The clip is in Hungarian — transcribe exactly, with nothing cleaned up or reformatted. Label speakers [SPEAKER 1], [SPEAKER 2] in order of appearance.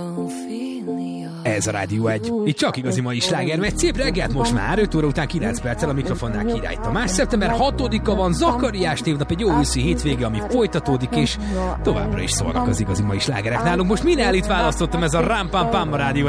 [SPEAKER 1] Ez a Rádió egy. Itt csak igazi mai sláger, mert szép reggelt most már öt óra után kilenc perccel a mikrofonnál Király Tamás. Szeptember hatodika van, Zakariás névnap, egy jó őszi hétvége, ami folytatódik, és továbbra is szólnak az igazi mai slágerek nálunk. Most Minellit választottam, ez a Ram Pam Pam a Rádió